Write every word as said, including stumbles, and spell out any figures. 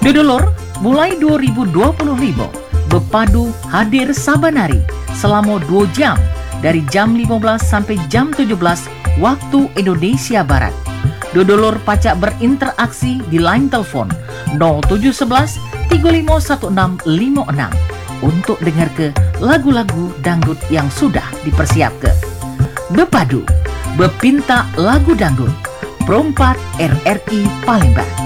Dodolor, mulai dua ribu dua puluh lima, Bepadu hadir Sabanari selama dua jam dari jam lima belas sampai jam tujuh belas waktu Indonesia Barat. Dodolor pacak berinteraksi di line telepon nol tujuh satu satu tiga lima satu enam lima enam untuk dengar ke lagu-lagu dangdut yang sudah dipersiapkan. Bepadu, Bepinta Lagu Dangdut, Perompat R R I Palembang.